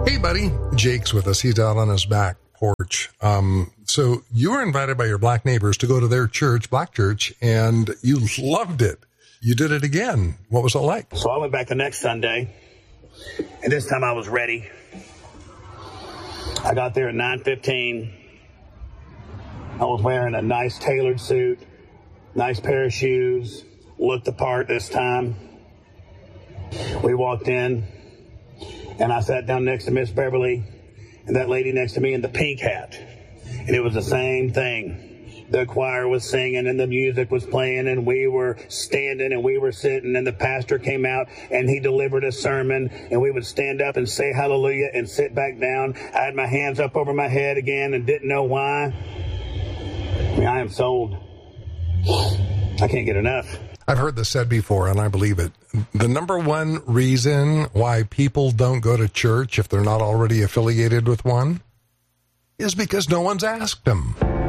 Hey, buddy. Jake's with us. He's out on his back porch. So you were invited by your black neighbors to go to their church, black church, and you loved it. You did it again. What was it like? So I went back the next Sunday, and this time I was ready. I got there at 9:15. I was wearing a nice tailored suit, nice pair of shoes, looked the part this time. We walked in, and I sat down next to Miss Beverly and that lady next to me in the pink hat. And it was the same thing. The choir was singing and the music was playing and we were standing and we were sitting and the pastor came out and he delivered a sermon and we would stand up and say hallelujah and sit back down. I had my hands up over my head again and didn't know why. I mean, I am sold. I can't get enough. I've heard this said before, and I believe it. The number one reason why people don't go to church if they're not already affiliated with one is because no one's asked them.